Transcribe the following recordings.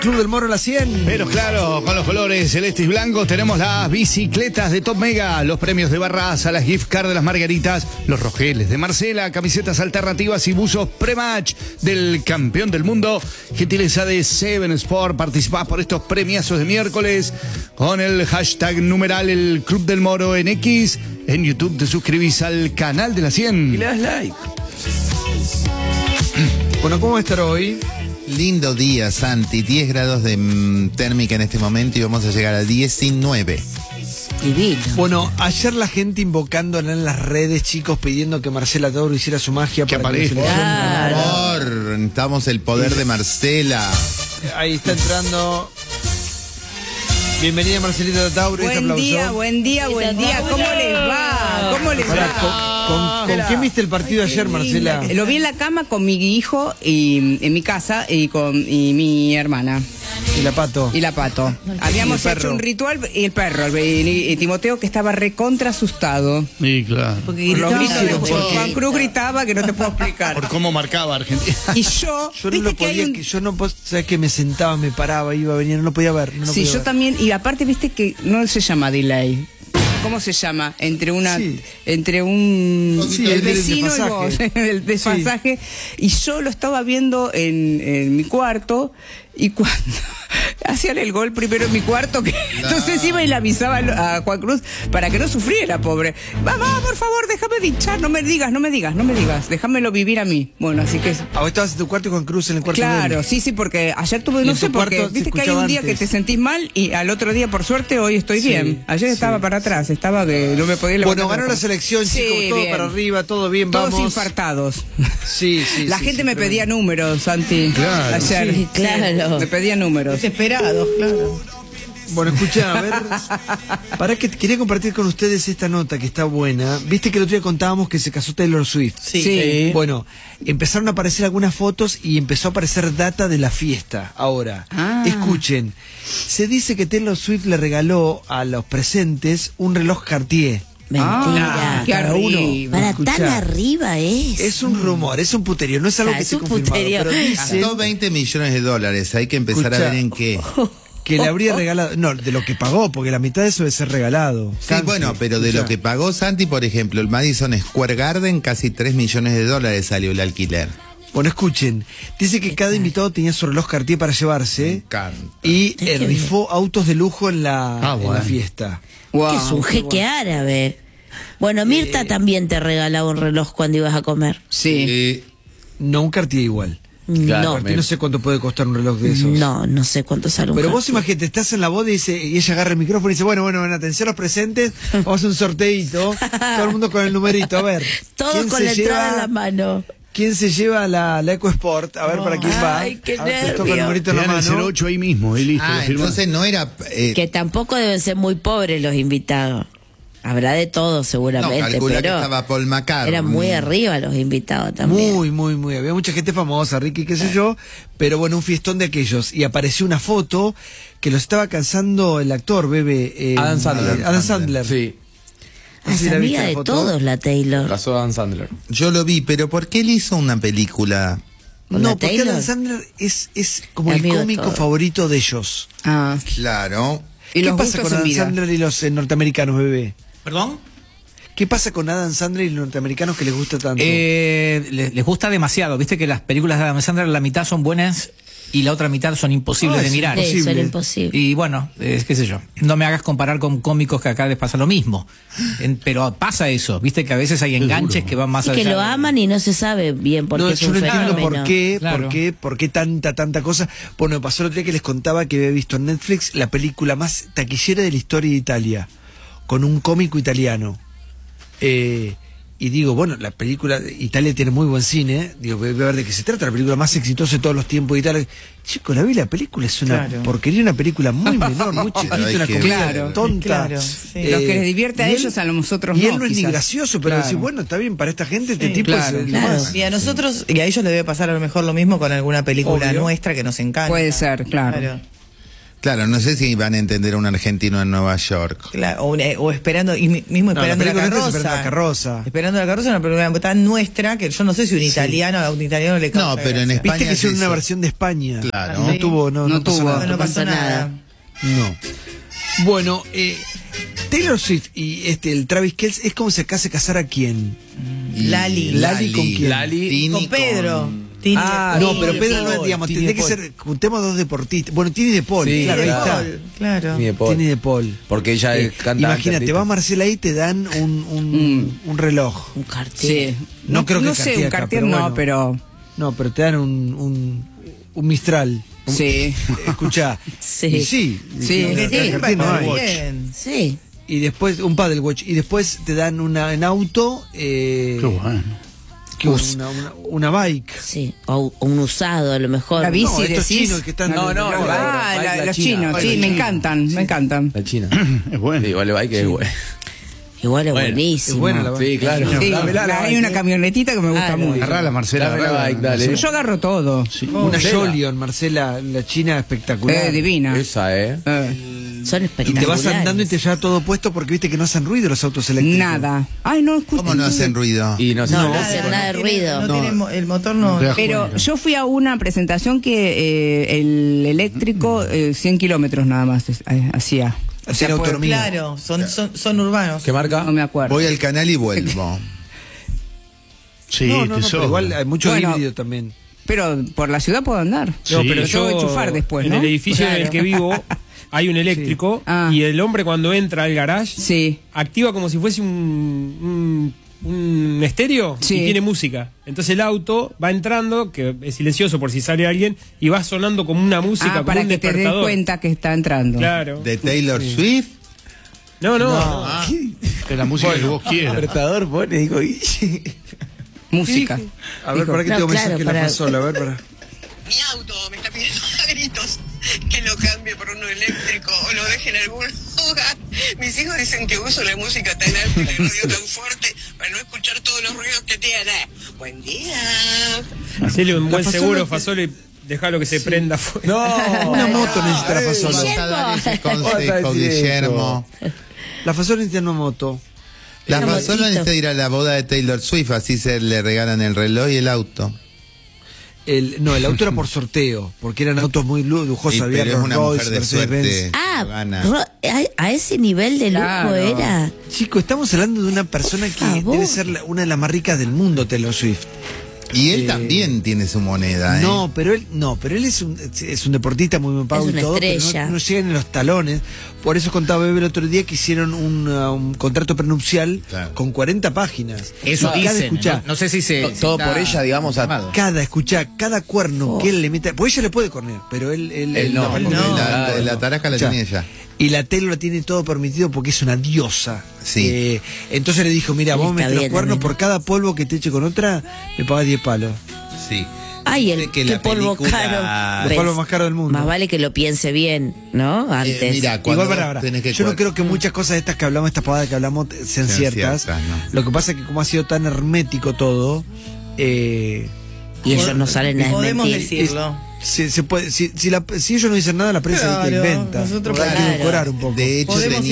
Club del Moro La 100. Pero claro, con los colores celestes y blancos tenemos las bicicletas de Top Mega, los premios de Barraza, las gift card de las Margaritas, los rojeles de Marcela, camisetas alternativas y buzos pre-match del campeón del mundo. Gentileza de Seven Sport. Participás por estos premiazos de miércoles con el hashtag numeral el Club del Moro en X. En YouTube te suscribís al canal de la 100 y le das like. Bueno, ¿cómo va a estar hoy? Lindo día, Santi. 10 grados de térmica en este momento y vamos a llegar a 19. Divino. Bueno, ayer la gente invocándola en las redes, chicos, pidiendo que Marcela Tauro hiciera su magia que para aparezca. que Claro. Por favor, necesitamos el poder de Marcela. Ahí está entrando. Bienvenida Marcelita Tauro. Buen día, buen día, buen día. ¿Cómo les va? ¿Cómo les va? ¿Con quién viste el partido ayer, Marcela? Lo vi en la cama con mi hijo y en mi casa y mi hermana. Y la Pato. Y la Pato. Habíamos hecho un ritual y el perro, y Timoteo, que estaba recontra asustado. Y claro. Porque los gritos de Juan Cruz gritaba que no te puedo explicar. Por cómo marcaba Argentina. Y yo no lo podía, yo no sabes que me sentaba, me paraba, iba, venía, no lo podía ver. No sí, podía yo ver. También, y aparte viste que no se llama delay. ¿Cómo se llama? Entre un el vecino y vos, el desfasaje. Sí. Y yo lo estaba viendo en mi cuarto, y cuando hacían el gol primero en mi cuarto, que entonces iba y le avisaba a Juan Cruz para que no sufriera, pobre. Mamá, por favor, déjame dichar, no me digas, déjamelo vivir a mí. Bueno, así que... ¿Vos estabas en tu cuarto y Juan Cruz en el cuarto? Claro, sí, porque ayer tuve, no sé por qué, viste que hay un día antes que te sentís mal y al otro día, por suerte, hoy estoy bien. Ayer estaba para atrás, estaba que no me podía levantar. Bueno, ganó la selección, chicos, todo bien. Para arriba, todo bien, todos vamos. Infartados. Sí. La gente me pedía números, Santi. Claro. Ayer. Sí, claro. Me pedía números. Desesperados, claro. Bueno, escuchá, a ver, para que quería compartir con ustedes esta nota que está buena. Viste que el otro día contábamos que se casó Taylor Swift. Sí. Bueno, empezaron a aparecer algunas fotos y empezó a aparecer data de la fiesta. Ahora, escuchen, se dice que Taylor Swift le regaló a los presentes un reloj Cartier. Mentira. Cada uno. Para tan arriba es un rumor, es un puterío, no es algo que se confirmado, pero dicen, Gastó 20 millones de dólares, hay que empezar a ver en qué. Que le habría regalado, no, de lo que pagó, porque la mitad de eso debe ser regalado. Sí, bueno, pero de lo que pagó Santi, por ejemplo, el Madison Square Garden, casi 3 millones de dólares salió el alquiler. Bueno, escuchen, dice que cada invitado tenía su reloj Cartier para llevarse y rifó autos de lujo en la fiesta. Wow, que es un jeque árabe. Bueno, Mirta también te regalaba un reloj cuando ibas a comer. Sí. No, un Cartier igual. Claro, no sé cuánto puede costar un reloj de esos. No sé cuánto sale un Pero Cartier. vos imagínate, estás en la boda y ella agarra el micrófono y dice, bueno, atención a los presentes, vamos a hacer un sorteito, todo el mundo con el numerito, a ver. Todo con la entrada en la mano. ¿Quién se lleva la EcoSport? A ver para quién va. Ay, qué nervio. El numerito en la mano. El 08 ahí mismo, y listo. Entonces no era... Que tampoco deben ser muy pobres los invitados. Habrá de todo seguramente, calcula pero que estaba Paul McCartney. Eran muy arriba los invitados también. Muy. Había mucha gente famosa, Ricky, qué sé yo, pero bueno, un fiestón de aquellos. Y apareció una foto que lo estaba calzando el actor, Adam Sandler. Adam Sandler. Sí. Es amiga de todos la Taylor. Casó a Adam Sandler. Yo lo vi, pero ¿por qué él hizo una película? No, porque Adam Sandler es como el cómico favorito de ellos. Claro. ¿Y qué pasa con Adam Sandler y los norteamericanos, bebé? ¿Perdón? ¿Qué pasa con Adam Sandler y los norteamericanos que les gusta tanto? Les gusta demasiado. Viste que las películas de Adam Sandler, la mitad son buenas y la otra mitad son imposibles de mirar. Sí, son imposibles. Y bueno, qué sé yo. No me hagas comparar con cómicos que acá les pasa lo mismo. Pero pasa eso. Viste que a veces hay enganches que van más allá. Que lo aman y no se sabe bien por qué es un fenómeno. por qué tanta cosa. Bueno, me pasó el otro día que les contaba que había visto en Netflix la película más taquillera de la historia de Italia, con un cómico italiano. Y digo, bueno, la película, Italia tiene muy buen cine, digo, voy a ver de qué se trata, la película más exitosa de todos los tiempos de Italia. Chico, la vi, la película es una porquería, una película muy menor, muy chiquita, una comedia tonta. Lo que les divierte a ellos, a nosotros no. Y él no es ni gracioso, pero decir, bueno, está bien, para esta gente este tipo es lo más. Y a nosotros, y a ellos les debe pasar a lo mejor lo mismo con alguna película nuestra que nos encanta. Puede ser, claro. Claro, no sé si van a entender a un argentino en Nueva York. Claro, o esperando, y mismo No, esperando la película carroza. esta es Esperando la carroza. Esperando la carroza es una película tan nuestra que yo no sé si un italiano a un italiano le causa No, pero en gracia. España Viste que hicieron sí, una sí. versión de España. Claro. No tuvo, no pasó nada. No pasó nada. No. Bueno, Taylor Swift y el Travis Kelce, ¿es como se casar a quién? Y Lali. ¿Lali con quién? Tini Con Pedro. Tini Ah, de No, Paul. pero Pedro Tini no, de digamos, Paul. tendría que Tini de ser, juntemos dos deportistas. Bueno, Tini de Paul, Sí, claro, ahí está. Paul, claro. Ni de Paul. Tini de Paul. Porque ella es cantante. Imagínate, artista. va Marcela ahí y te dan un reloj. Un Cartier. Sí. No creo que no sé, Cartier un acá, Cartier pero no, bueno. pero No, pero te dan un Mistral. sí. Escuchá. Sí. Y sí. Sí, Cartier sí, no hay. Bien. Sí. Y después un paddle watch. Y después te dan en auto. Qué bueno. Una bike. Sí. O un usado, a lo mejor. La bici, No, estos decís. chinos que están- No, Ah, los chinos, Ay, sí, la me China. encantan, me encantan. La China. Es bueno. Sí, vale, bike es bueno. Igual es Bueno, buenísimo. es buena la Sí, claro. Sí, Dámela, la hay bike, una camionetita que me gusta Claro. mucho. Agarrala, Marcela. Dame la agarrala. bike, dale. Yo agarro todo. Una Marcela. Jolion, Marcela, la china espectacular. Divina. Esa, Son Y espectaculares. te vas andando y te lleva todo puesto porque viste que no hacen ruido los autos eléctricos. Nada. Ay, no escucho. ¿Cómo no hacen ruido? Y no sé. No, no hace nada de ruido. No tiene el motor no. Te das Pero cuenta. yo fui a una presentación que el eléctrico 100 kilómetros nada más hacía. O sea, Hacía pues, autonomía. Claro, son urbanos. ¿Qué marca? no me acuerdo. Voy al canal y vuelvo. Sí, No, no, te no, pero sobra. igual hay mucho Bueno, híbrido también. Pero por la ciudad puedo andar. Sí. No, pero Lo tengo que enchufar después, en ¿no? el edificio en el Claro. que vivo hay un eléctrico Sí. Ah. y el hombre cuando entra al garage Sí. activa como si fuese un estéreo Sí. y tiene música. Entonces el auto va entrando, que es silencioso por si sale alguien, y va sonando como una música, como Para un que te des despertador. cuenta que está entrando. Claro. ¿De Taylor Swift? No. Es la música que vos quieras. Despertador pone, digo, Música. A ver, para que No, tengo claro, mensaje de la para- fasola, a ver, para. Mi auto me está pidiendo a gritos que lo cambie por uno eléctrico o lo deje en algún lugar. Mis hijos dicen que uso la música tan alta y el ruido tan fuerte para no escuchar todos los ruidos que tiene. Buen día. Hacele un buen fasola seguro, te- Fasolo, y dejalo que se prenda fuera. No. Una moto necesita la fasola. Vas a dar ese Vas a consejo, decir Guillermo. La fasola necesita una moto. La Una fasola motito. necesita ir a la boda de Taylor Swift, así se le regalan el reloj y el auto. No, el auto era por sorteo, porque eran autos muy lujosos. Y, había pero es Rolls una Royce, mujer de Mercedes-Benz. suerte. Ah, Gana. a ese nivel de lujo Claro. era. Chico, estamos hablando de una persona que favor. debe ser una de las más ricas del mundo, Taylor Swift. Y él también tiene su moneda, ¿eh? No, pero él es un deportista muy bien pago Es y una todo, pero estrella. no llega en los talones. Por eso contaba Bebe el otro día que hicieron un contrato prenupcial Claro. con 40 páginas. Eso Cada dicen. escuchá, No sé si se. si Todo está por ella, digamos, a... cada cuerno que él le mete, pues ella le puede cornear, pero él no. porque- No. La taraja la Escuchá, tiene ella. Y la Taylor la tiene todo permitido porque es una diosa. Sí. Entonces le dijo, mira, Sí, vos me está metés los bien, cuernos, también. por cada polvo que te eche con otra, me pagas 10 palos. Sí. Ay, Dice el que qué la polvo película- caro. Los ¿Ves? polvos más caros del mundo. Más vale que lo piense bien, ¿no? Antes. Mira, cuando Igual para tenés que yo no cuer- creo que muchas cosas de estas que hablamos, estas pavadas que hablamos, sean ciertas. ciertas, no. Lo que pasa es que como ha sido tan hermético todo, y ellos no salen a Podemos desmentir. decirlo. se puede, si ellos no dicen nada, la prensa Claro, inventa. nosotros Hay que claro. decorar un poco. De hecho Podemos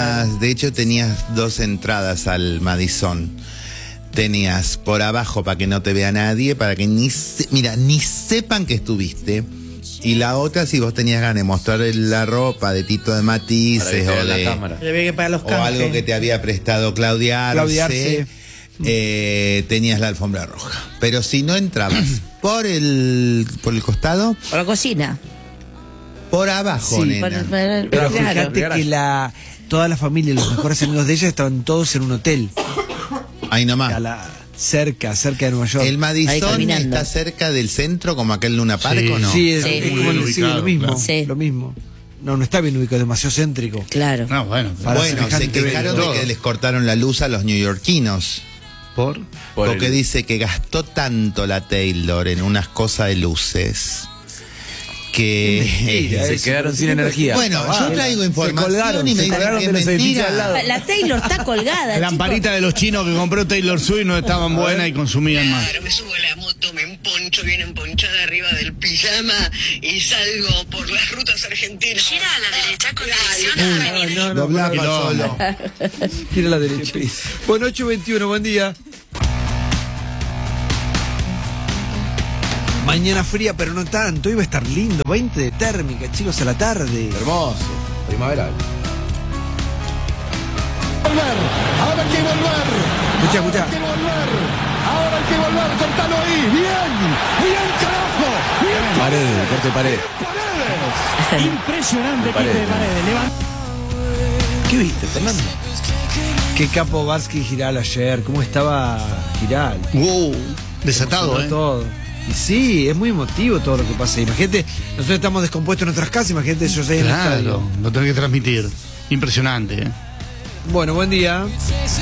tenías 2 entradas al Madison. Tenías por abajo para que no te vea nadie, para que ni sepan que estuviste. Y la otra, si vos tenías ganas de mostrar la ropa de Tito de Matices Para que o te vean de la cámara. Le ve que para los o algo canjes. que te había prestado Claudia Claudia Arce, tenías la alfombra roja. Pero si no entrabas por el costado, Por la cocina. por abajo, Sí, nena. Pero claro. fíjate que toda la familia, los mejores amigos de ella estaban todos en un hotel. Ahí nomás. Cerca de Nueva York. El Ahí Madison caminando. está cerca del centro, como aquel Luna Park, Sí. ¿o no? Sí, es, Sí. es Muy como bien sí, ubicado, lo mismo. claro. Sí. Lo mismo. No está bien ubicado, demasiado céntrico. Claro. No, bueno. Para Bueno, se semejante quejaron evento. de que les cortaron la luz a los neoyorquinos. ¿Por? Porque dice que gastó tanto la Taylor en unas cosas de luces que Se quedaron sin energía. bueno, yo traigo información y me dicen que es mentira. La Taylor está colgada. La lamparita de los chinos que compró Taylor Swift no estaban buenas y consumían más. Claro, me subo a la moto, me emponcho bien emponchada arriba del pijama y salgo por las rutas argentinas. Gira a la derecha con dirección a Doblaba solo. Gira a la derecha. Bueno, 8:21, buen día. Mañana fría, pero no tanto. Iba a estar lindo. 20 de térmica, chicos, a la tarde. Hermoso. Primaveral. Ahora hay que volver. Escucha. Ahora hay que volver. Cortalo ahí. Bien, carajo. Bien. Paredes, corte pared. Impresionante quite de Paredes. Levanta. ¿Qué viste, Fernando? Qué capo Varsky y Giral ayer. ¿Cómo estaba Giral? Wow. Desatado, Todo. Y sí, es muy emotivo todo lo que pasa. Imagínate, nosotros estamos descompuestos en nuestras casas, imagínate ellos ahí en el estadio. Claro, lo tengo que transmitir. Impresionante, Bueno, buen día.